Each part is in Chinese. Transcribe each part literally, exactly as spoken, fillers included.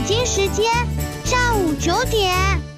京时间上午九点。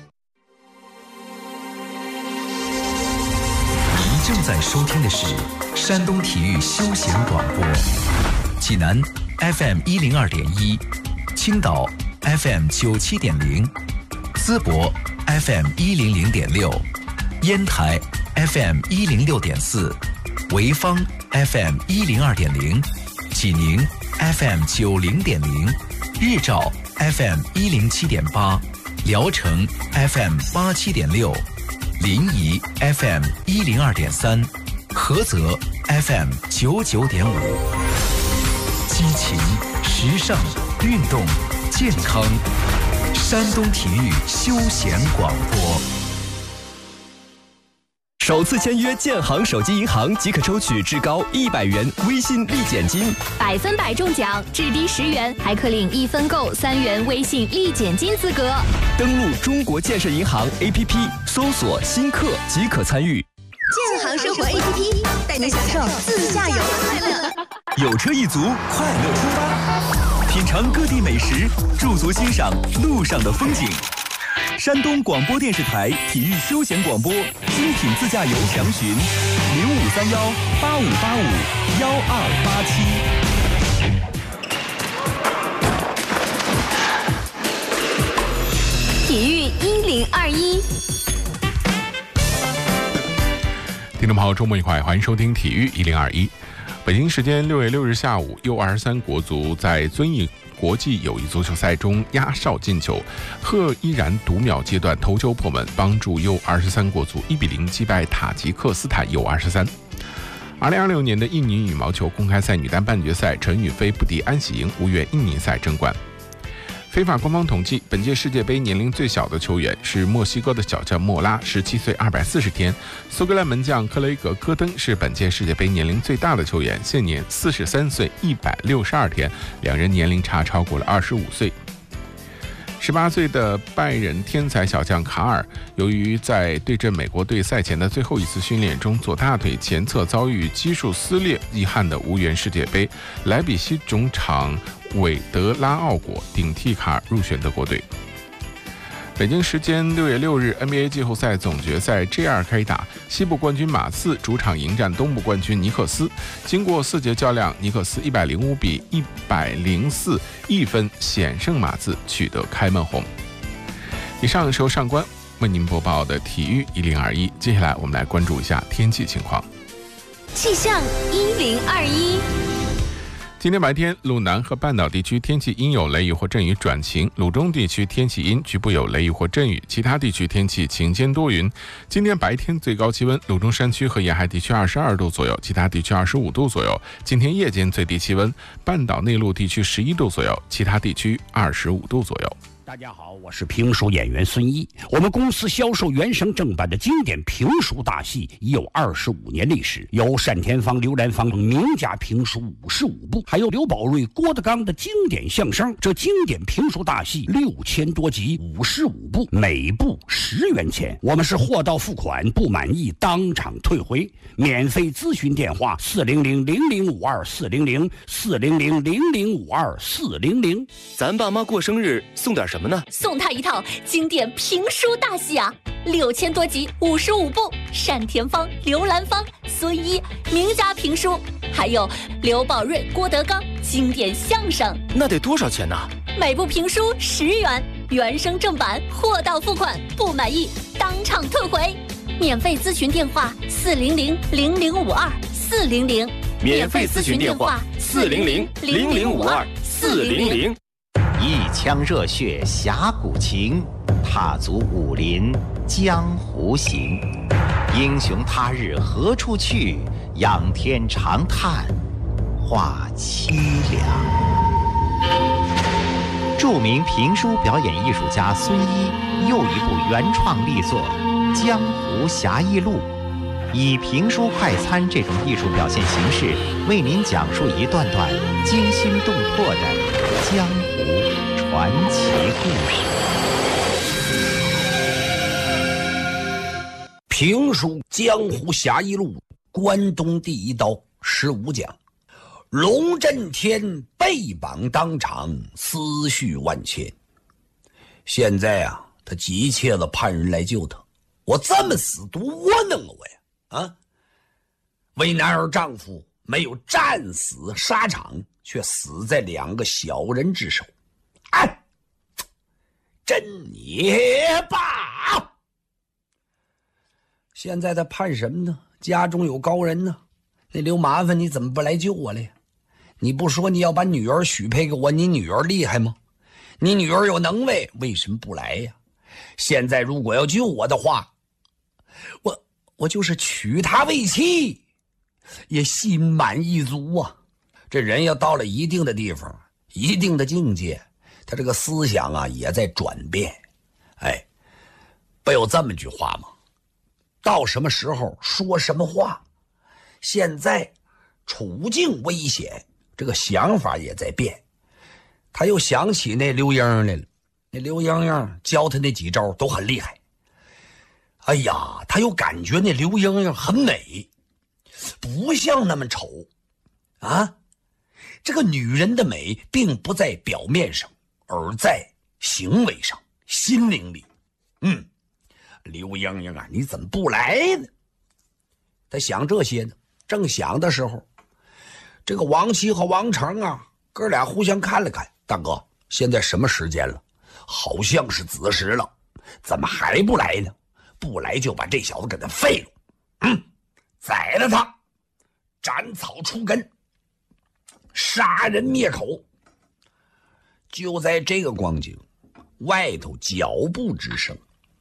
您正在收听的是山东体育休闲广播，济南 F M 一零二点一，青岛 F M 九七点零，淄博 F M 一零零点六，烟台 F M 一零六点四，潍坊 F M 一零二点零，济宁 F M 九零点零，日照 F M 一零七点八，聊城 F M 八七点六，临沂 F M 一零二点三，菏泽 F M 九九点五。激情、时尚、运动、健康，山东体育休闲广播。 首次签约建行手机银行即可抽取至高一百元微信立减金， 百分百中奖，至低十元，还可领一分购三元微信立减金资格。 登录中国建设银行 A P P， 搜索新客即可参与。 建行生活 A P P 带您享受自驾游的快乐。 有车一族，快乐出发，品尝各地美食，驻足欣赏路上的风景。山东广播电视台体育休闲广播，精品自驾游详询零五三幺八五八五幺二八七。 体育一零二一。 听众朋友，周末愉快，欢迎收听体育一零二一。北京时间六月六日下午 ，U 二十三国足在遵义国际友谊足球赛中压哨进球，贺依然读秒阶段头球破门，帮助 U 二十三国足一比零击败塔吉克斯坦 U 二十三。二零二六年的印尼羽毛球公开赛女单半决赛，陈雨菲不敌安喜莹，无缘印尼赛争冠。非法官方统计，本届世界杯年龄最小的球员是墨西哥的小将莫拉，十七岁二百四十天；苏格兰门将克雷格戈登是本届世界杯年龄最大的球员，现年四十三岁一百六十二天，两人年龄差超过了二十五岁。十八岁的拜仁天才小将卡尔，由于在对阵美国队赛前的最后一次训练中，左大腿前侧遭遇肌束撕裂，遗憾的无缘世界杯。莱比锡中场韦德拉奥果顶替卡尔入选德国队。北京时间六月六日 ，N B A 季后赛总决赛 G 二开打，西部冠军马刺主场迎战东部冠军尼克斯。经过四节较量，尼克斯一百零五比一百零四一分险胜马刺，取得开门红。以上是由上官为您播报的体育一零二一，接下来我们来关注一下天气情况。 气象一零二一。 今天白天，鲁南和半岛地区天气阴有雷雨或阵雨转晴，鲁中地区天气阴，局部有雷雨或阵雨，其他地区天气晴间多云。今天白天最高气温，鲁中山区和沿海地区二十二度左右，其他地区二十五度左右。今天夜间最低气温，半岛内陆地区十一度左右，其他地区二十五度左右。 大家好，我是评书演员孙一。我们公司销售原声正版的经典评书大戏已有二十五年历史，有单田芳、刘兰芳名家评书五十五部，还有刘宝瑞、郭德纲的经典相声。这经典评书大戏六千多集，五十五部，每部十元钱。我们是货到付款，不满意当场退回。免费咨询电话：四零零零零五二四零零四零零零零五二四零零。 咱爸妈过生日送点什么呢？ 送他一套经典评书大戏啊，六千多集，五十五部，单田芳、刘兰芳、孙一名家评书，还有刘宝瑞、郭德纲经典相声。 那得多少钱呢？ 每部评书十元，原声正版，货到付款，不满意当场退回。免费咨询电话：四零零零零五二四零零。 免费咨询电话：四零零零零五二四零零。 一腔热血侠骨情，踏足武林江湖行。英雄他日何处去？仰天长叹话凄凉。著名评书表演艺术家孙一又一部原创力作《江湖侠义录》，以评书快餐这种艺术表现形式，为您讲述一段段惊心动魄的江湖传奇故事。 评书《江湖侠义录》，关东第一刀十五讲。龙震天被绑当场，思绪万千。 现在啊，他急切的盼人来救他。我这么死多能啊我呀！啊，为男儿丈夫没有战死沙场，却死在两个小人之手。哎，真捏吧！现在他盼什么呢？家中有高人呢。那刘麻烦你怎么不来救我了呀？你不说你要把女儿许配给我，你女儿厉害吗？你女儿有能为，为什么不来呀？现在如果要救我的话，我我就是娶她为妻，也心满意足啊。这人要到了一定的地方，一定的境界，他这个思想啊也在转变。哎，不有这么句话吗？到什么时候说什么话。现在处境危险，这个想法也在变。他又想起那刘英来了，那刘英英教他那几招都很厉害。哎呀，他又感觉那刘英英很美，不像那么丑啊。这个女人的美并不在表面上，而在行为上、心灵里。嗯，刘英英啊，你怎么不来呢？他想这些呢，正想的时候，这个王琦和王成啊，哥俩互相看了看。大哥，现在什么时间了？好像是子时了，怎么还不来呢？不来就把这小子给他废了。嗯，宰了他，斩草除根，杀人灭口。就在这个光景，外头脚步之声。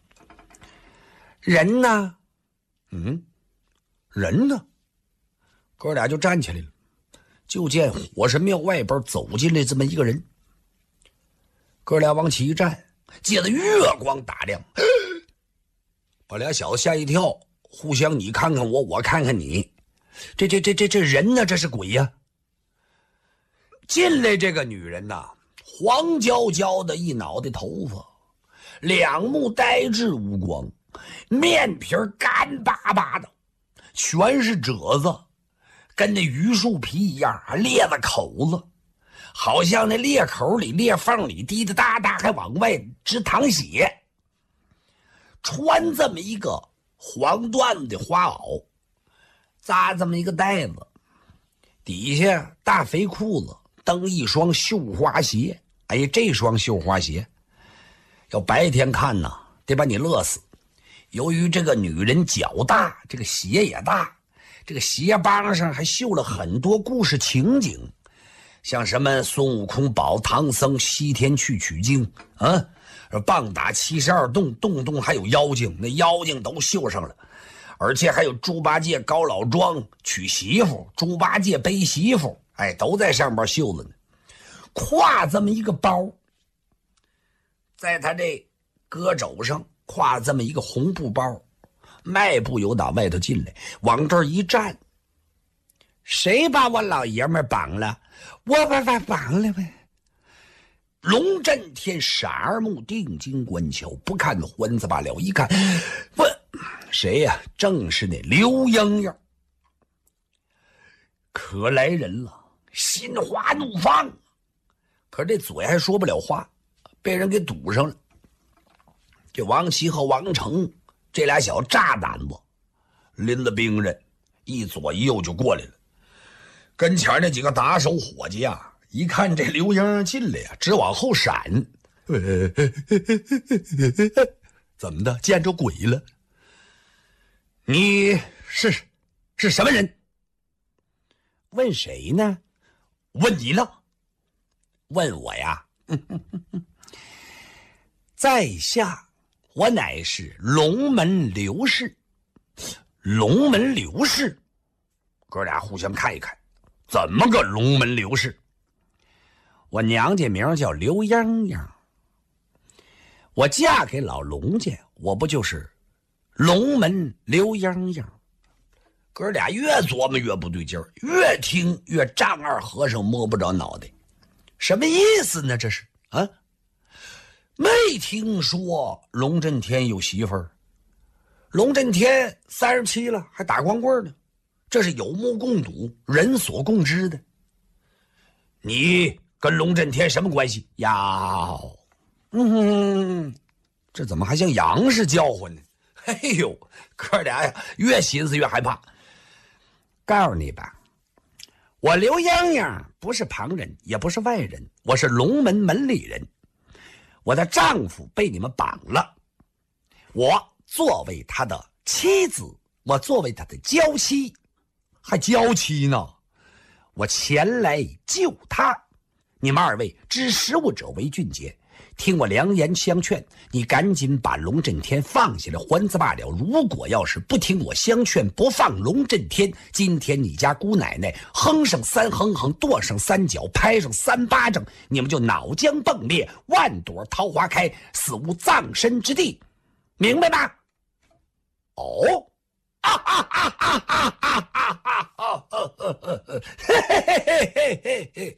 人呢？嗯，人呢？哥俩就站起来了，就见火神庙外边走进来这么一个人。哥俩往起一站，借着月光打量，把俩小子吓一跳，互相你看看我，我看看你。这这这这这人呢？这是鬼呀！进来这个女人呐，黄焦焦的一脑袋头发，两目呆滞无光，面皮干巴巴的，全是褶子，跟那榆树皮一样，还裂了口子，好像那裂口里裂缝里滴滴答答还往外直淌血。穿这么一个黄缎的花袄，扎这么一个带子，底下大肥裤子，蹬一双绣花鞋。哎，这双绣花鞋要白天看呢，得把你乐死。由于这个女人脚大，这个鞋也大，这个鞋帮上还绣了很多故事情景，像什么孙悟空保唐僧西天去取经啊，棒打七十二洞，洞洞还有妖精，那妖精都绣上了。而且还有猪八戒高老庄娶媳妇，猪八戒背媳妇，哎，都在上边绣着呢。挎这么一个包，在他这胳肘上挎这么一个红布包，迈步由打外头进来，往这儿一站。谁把我老爷们绑了？我把他绑了呗。龙震天闪而目，定睛观瞧，不看还子罢了，一看，不，谁呀、啊？正是那刘英英。可来人了，心花怒放，可是这嘴还说不了话，被人给堵上了。这王琦和王成这俩小炸胆子，拎了兵刃，一左一右就过来了。跟前那几个打手伙计啊，一看这刘英英进来呀、啊，直往后闪。怎么的？见着鬼了？你是是什么人？问谁呢？问你了。问我呀？在下我乃是龙门刘氏。龙门刘氏？哥俩互相看一看，怎么个龙门刘氏？我娘家名叫刘英英，我嫁给老龙家，我不就是龙门刘英英？哥俩越琢磨越不对劲儿，越听越丈二和尚摸不着脑袋。什么意思呢？这是啊？没听说龙震天有媳妇儿，龙震天三十七了，还打光棍呢，这是有目共睹，人所共知的。你跟龙震天什么关系呀？ 嗯，这怎么还像羊似叫唤呢？哎呦，哥俩呀，越寻思越害怕。告诉你吧，我刘洋洋不是旁人，也不是外人，我是龙门门里人。我的丈夫被你们绑了，我作为他的妻子，我作为他的娇妻，还娇妻呢，我前来救他。你们二位知时务者为俊杰，听我良言相劝，你赶紧把龙震天放下来还则罢了。如果要是不听我相劝，不放龙震天，今天你家姑奶奶哼上三哼哼，跺上三脚，拍上三巴掌，你们就脑浆迸裂，万朵桃花开，死无葬身之地，明白吗？哦，啊哈哈哈哈哈哈哈哈！嘿嘿嘿嘿嘿嘿！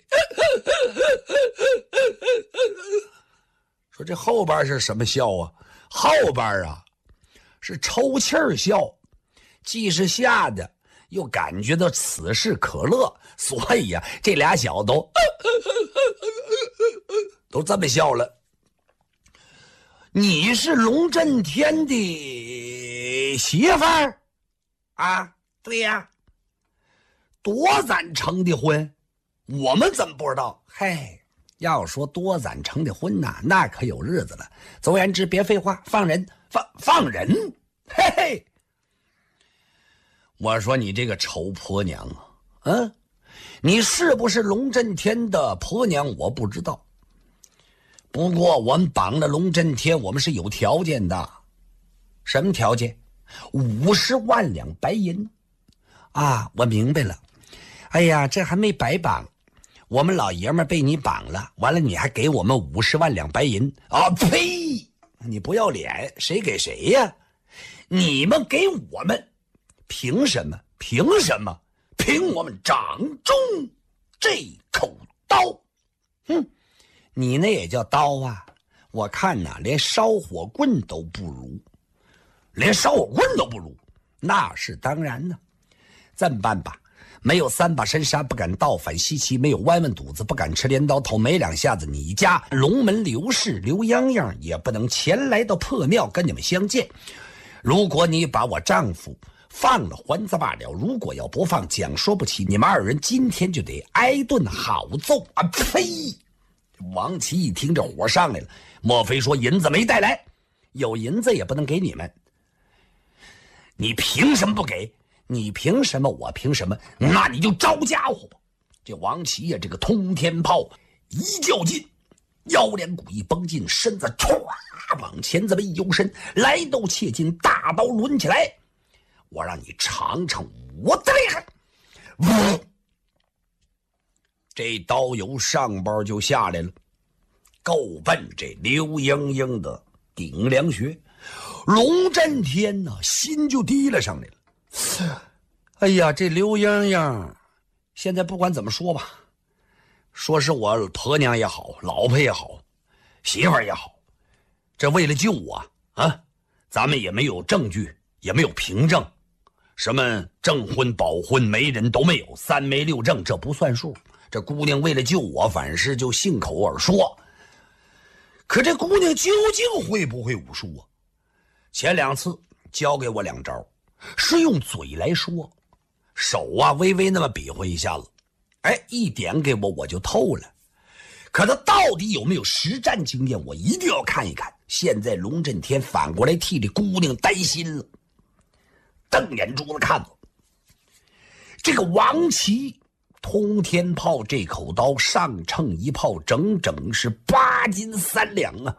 说这后边是什么笑啊？后边啊是抽气儿笑，既是吓的，又感觉到此事可乐，所以呀、啊，这俩小子都都这么笑了。你是龙震天的媳妇儿啊？对呀。多咱成的婚，我们怎么不知道？嘿，要说多咱成的婚呐，那可有日子了。总而言之，别废话，放人，放放人。嘿嘿，我说你这个丑婆娘啊，嗯，你是不是龙震天的婆娘？我不知道。不过我们绑了龙震天，我们是有条件的。什么条件？五十万两白银。啊，我明白了。哎呀，这还没白绑，我们老爷们被你绑了，完了你还给我们五十万两白银啊！呸！你不要脸，谁给谁呀？你们给我们，凭什么？凭什么？凭我们掌中这口刀！哼，你那也叫刀啊？我看呐、啊，连烧火棍都不如，连烧火棍都不如，那是当然的。这么办吧，没有三把神杀不敢倒反西岐，没有弯弯肚子不敢吃镰刀头，没两下子你家龙门刘氏刘泱泱也不能前来到破庙跟你们相见。如果你把我丈夫放了还则罢了，如果要不放，讲说不起，你们二人今天就得挨顿好揍啊！呸！王琦一听这火上来了，莫非说银子没带来？有银子也不能给你们，你凭什么不给？你凭什么？我凭什么？那你就招家伙吧！这王琦呀，这个通天炮一较劲，腰连骨一绷紧，身子唰往前这么一幽身，来都切近，大刀抡起来，我让你尝尝我的厉害！呜，这刀由上边就下来了，够奔这刘英英的顶梁穴。龙震天呢，心就提了上来了。哎呀，这刘英英现在不管怎么说吧，说是我婆娘也好，老婆也好，媳妇儿也好，这为了救我啊，咱们也没有证据，也没有凭证，什么证婚保婚媒人都没有，三媒六证这不算数。这姑娘为了救我，反是就信口而说。可这姑娘究竟会不会武术啊？前两次教给我两招，是用嘴来说，手啊微微那么比划一下子，哎，一点给我我就透了。可他到底有没有实战经验，我一定要看一看。现在龙震天反过来替这姑娘担心了，瞪眼珠子看我。这个王琦通天炮这口刀上乘一炮，整整是八斤三两啊！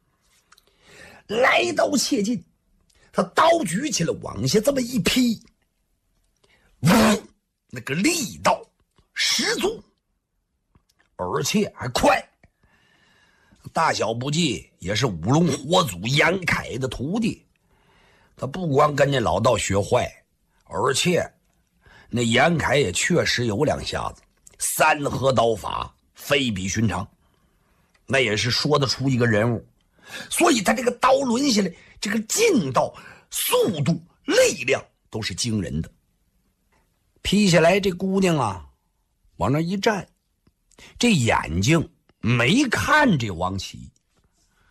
来刀切近，他刀举起来往下这么一劈，呜，那个力道十足，而且还快。大小不计，也是五龙火祖严凯的徒弟。他不光跟那老道学坏，而且那严凯也确实有两下子，三合刀法非比寻常，那也是说得出一个人物。所以他这个刀抡下来，这个劲道、速度、力量都是惊人的。劈下来，这姑娘啊，往那一站，这眼睛没看这王琦，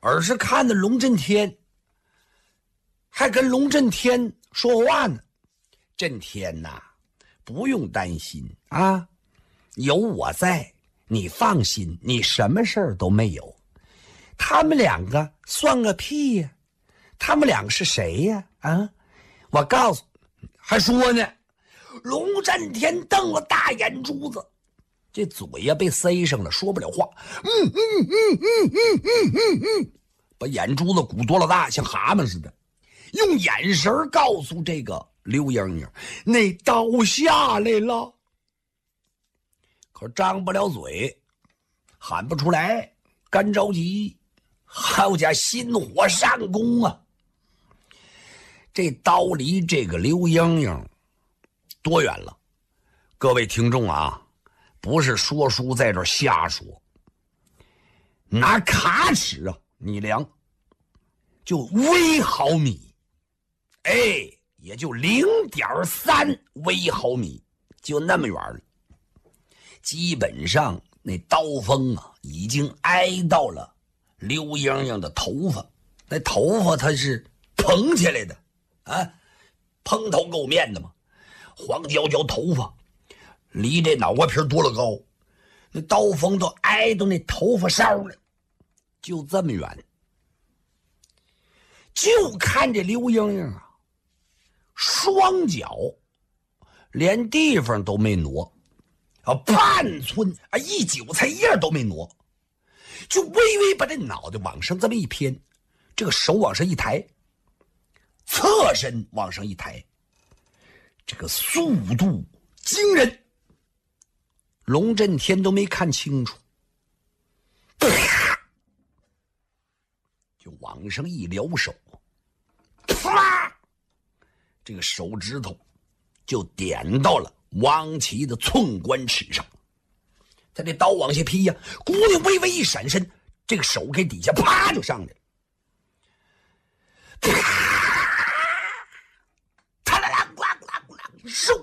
而是看着龙震天，还跟龙震天说话呢。震天呐，不用担心啊，有我在，你放心，你什么事儿都没有。他们两个算个屁呀！他们两个是谁呀？啊，我告诉你，还说呢。龙震天瞪了大眼珠子，这嘴呀被塞上了，说不了话。嗯嗯嗯嗯嗯嗯嗯嗯，把眼珠子鼓多了大，像蛤蟆似的，用眼神告诉这个刘英英，那刀下来了。可张不了嘴，喊不出来，干着急。好家心火上攻啊！这刀离这个刘英英多远了？各位听众啊，不是说书在这瞎说，拿卡尺啊，你量，就微毫米，哎，也就零点三微毫米，就那么远了。基本上那刀锋啊，已经挨到了刘英英的头发，那头发它是蓬起来的啊，蓬头垢面的嘛，黄焦焦头发，离这脑瓜皮多了高，那刀锋都挨到那头发梢了，就这么远。就看这刘英英啊，双脚连地方都没挪啊，半寸啊一韭菜叶都没挪，就微微把这脑袋往上这么一偏，这个手往上一抬，侧身往上一抬，这个速度惊人，龙震天都没看清楚，就往上一撩手，啪，这个手指头就点到了王琦的寸关尺上。他这刀往下劈呀，姑娘微微一闪身，这个手给底下啪就上来了，啪，啪啦啦，咣啷咣啷，嗖！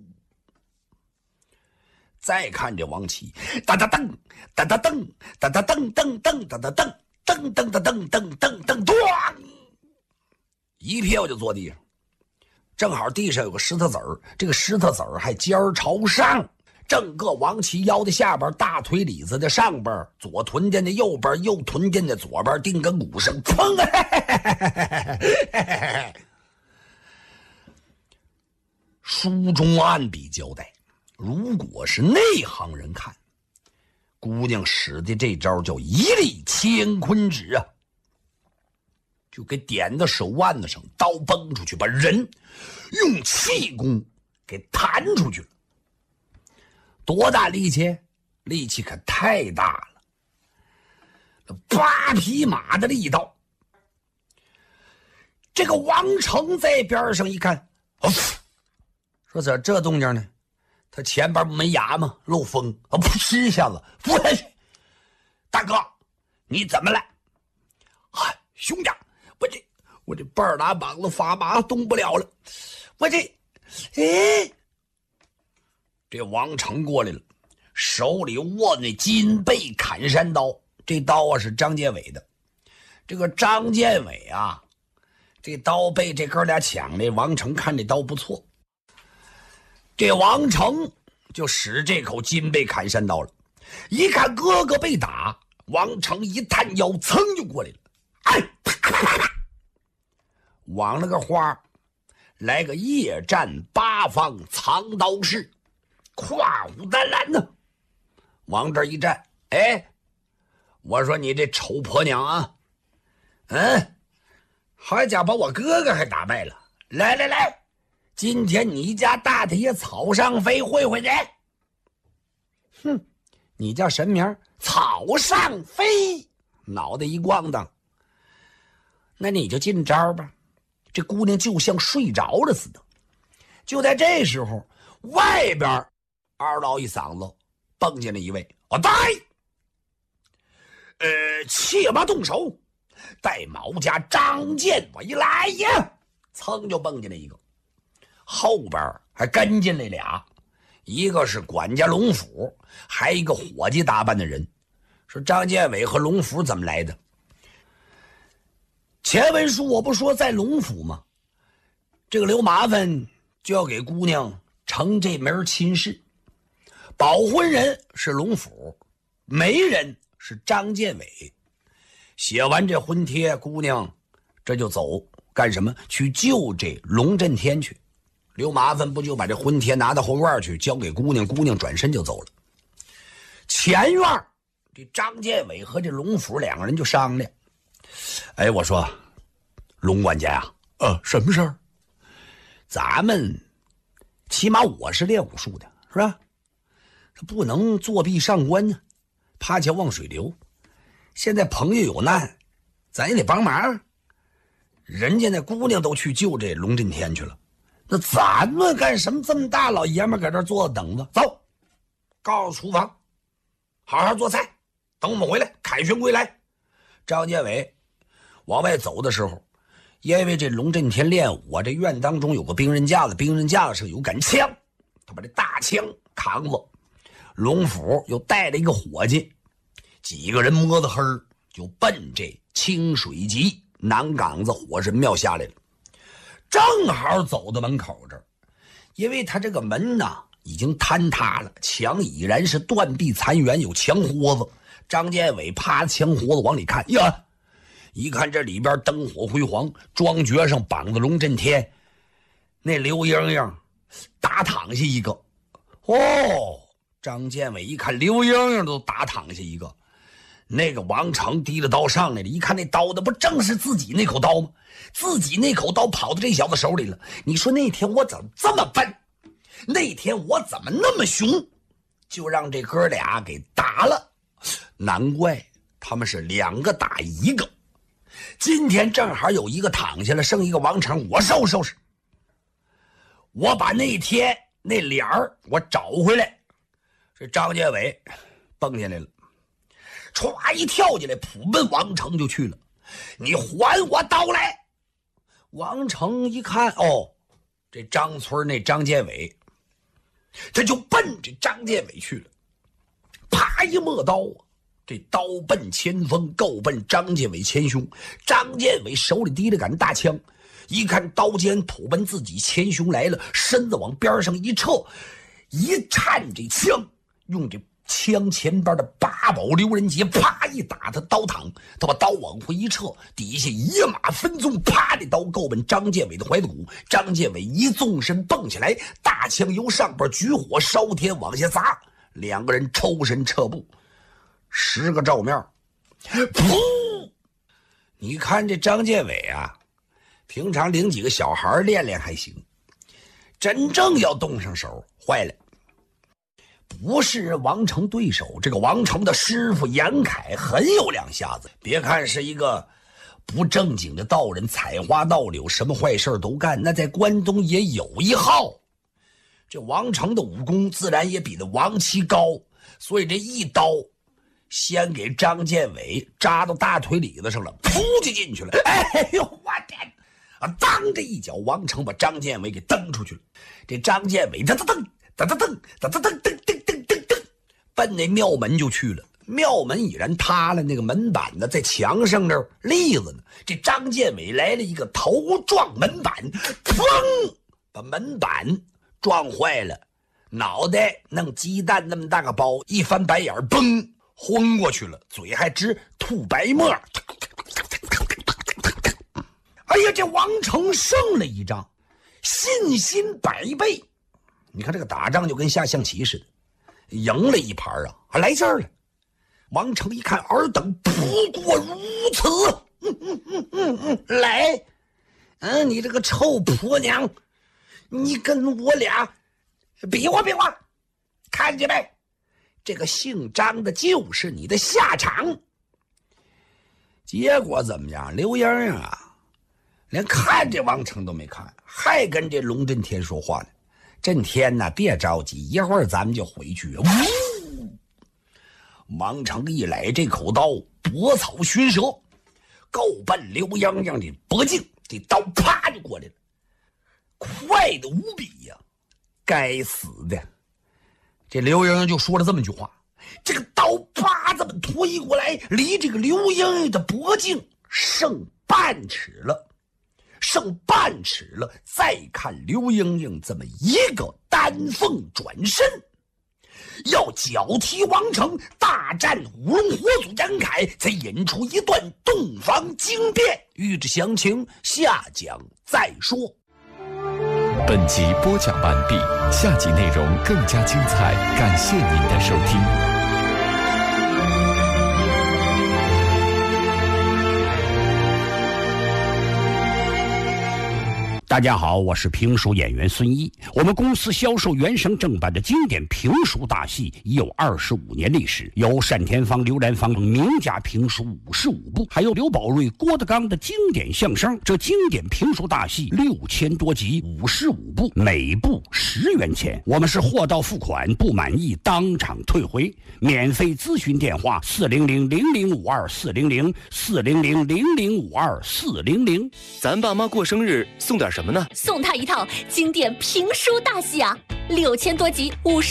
再看这王琦，哒哒噔，哒哒噔，哒哒噔噔噔哒哒噔，噔噔哒噔噔噔噔，咣！一票就坐地上，正好地上有个石头子儿，这个石头子儿还尖儿朝上。正个王琦腰的下边，大腿里子的上边，左臀垫的右边，右臀垫的左边，定根鼓声，砰！书中暗笔交代，如果是内行人看，姑娘使的这招叫一力乾坤指啊，就给点到手腕子上，刀崩出去，把人用气功给弹出去了。多大力气？力气可太大了，八匹马的力道。这个王成在边上一看，哦，说这这动静呢？他前边没牙吗？漏风啊！噗一下子扶下去。大哥，你怎么了？啊，兄弟，我这我这半拉膀子发麻，动不了了。我这，哎。这王成过来了，手里握那金背砍山刀，这刀啊是张建伟的。这个张建伟啊，这刀被这哥俩抢了，王成看这刀不错，这王成就使这口金背砍山刀了。一看哥哥被打，王成一探腰，噌就过来了，哎，啪啪啪啪，往那个花来个夜战八方藏刀式。跨虎丹蓝呢，往这一站，哎，我说你这丑婆娘啊，嗯，好家伙，把我哥哥还打败了，来来来，今天你家大太爷草上飞会会人。哼，你叫什么名？草上飞，脑袋一咣当。那你就进招吧。这姑娘就像睡着了似的。就在这时候，外边嗷唠一嗓子，蹦进来一位，我呆，呃，切嘛动手，带毛家张建伟来呀！噌就蹦进来一个，后边还跟进来俩，一个是管家龙府，还一个伙计打扮的人。说张建伟和龙府怎么来的？ 前文书我不说在龙府吗？这个刘麻烦就要给姑娘成这门亲事，保婚人是龙府，媒人是张建伟。写完这婚帖，姑娘这就走，干什么？去救这龙震天去。刘麻烦不就把这婚帖拿到后院去交给姑娘，姑娘转身就走了。前院这张建伟和这龙府两个人就商量，哎，我说龙管家呀，呃，什么事儿？咱们起码我是练武术的，是吧？他不能作弊上官呢，趴桥望水流。现在朋友有难，咱也得帮忙。人家那姑娘都去救这龙震天去了，那咱们干什么这么大老爷们搁这坐着等着？走，告诉厨房，好好做菜，等我们回来凯旋归来。张建伟往外走的时候，因为这龙震天练武啊，这院当中有个兵刃架子，兵刃架子上有杆枪，他把这大枪扛着。龙府又带了一个伙计，几个人摸着黑儿就奔这清水集南岗子火神庙下来了。正好走到门口这儿，因为他这个门呢已经坍塌了，墙已然是断壁残垣，有墙豁子。张建伟趴墙豁子往里看，呀，一看这里边灯火辉煌，庄橛上绑着龙震天，那刘英英打躺下一个。哦，张建伟一看刘英英都打躺下一个，那个王成提着刀上来了，一看那刀，那不正是自己那口刀吗？自己那口刀跑到这小子手里了。你说那天我怎么这么笨？那天我怎么那么凶？就让这哥俩给打了。难怪他们是两个打一个。今天正好有一个躺下了，剩一个王成，我收拾收拾。我把那天那脸儿我找回来。这张建伟蹦下来了，歘一跳起来，扑奔王成就去了。你还我刀来！王成一看，哦，这张村那张建伟，他就奔这张建伟去了。啪一抹刀啊，这刀奔前锋，够奔张建伟前胸。张建伟手里提着杆大枪，一看刀尖扑奔自己前胸来了，身子往边上一撤，一颤这枪，用这枪前边的八宝刘仁杰啪一打他刀躺，他把刀往回一撤，底下一马分鬃，啪的刀够奔张建伟的怀子骨。张建伟一纵身蹦起来，大枪由上边举火烧天往下砸，两个人抽身撤步，十个照面，噗！你看这张建伟啊，平常领几个小孩练练还行，真正要动上手坏了。不是王成对手，这个王成的师傅严凯很有两下子，别看是一个不正经的道人，采花盗柳，什么坏事都干，那在关东也有一号。这王成的武功自然也比那王七高，所以这一刀先给张建伟扎到大腿里子上了，噗就进去了。哎呦我天啊！当这一脚，王成把张建伟给蹬出去了。这张建伟噔噔噔噔噔噔噔噔噔噔噔噔噔，奔那庙门就去了。庙门已然塌了，那个门板呢在墙上那儿立着呢。这张建伟来了一个头撞门板，砰，把门板撞坏了，脑袋弄鸡蛋那么大个包，一翻白眼，嘣昏过去了，嘴还直吐白沫。哎呀，这王成胜了一仗，信心百倍。你看这个打仗就跟下象棋似的，赢了一盘啊，还来劲儿了。王成一看尔等不过如此，嗯嗯嗯嗯嗯，来，嗯，你这个臭婆娘，你跟我俩比划比划，看见没？这个姓张的就是你的下场。结果怎么样？刘英啊，连看这王成都没看，还跟这龙震天说话呢。震天呐，别着急，一会儿咱们就回去。呜！王成一来这口刀，搏草寻蛇，够奔刘英英的脖颈，这刀啪就过来了，快的无比呀、啊！该死的！这刘英英就说了这么句话，这个刀啪这么推过来，离这个刘英英的脖颈剩八半尺了，剩半尺了。再看刘英英这么一个丹凤转身，要脚踢王城，大战五龙火祖杨凯，才引出一段洞房惊变。欲知详情，下讲再说。 本集播讲完毕，下集内容更加精彩，感谢您的收听。 大家好，我是评书演员孙一。我们公司销售原声正版的经典评书大戏已有二十五年历史，有单田芳、刘兰芳名家评书五十五部，还有刘宝瑞、郭德纲的经典相声。这经典评书大戏六千多集，五十五部，每部十元钱。我们是货到付款，不满意当场退回。免费咨询电话：四零零零零五二四零零四零零零零五二四零零。 咱爸妈过生日送点什么呢？ 送他一套经典评书大戏啊，六千多集，五十。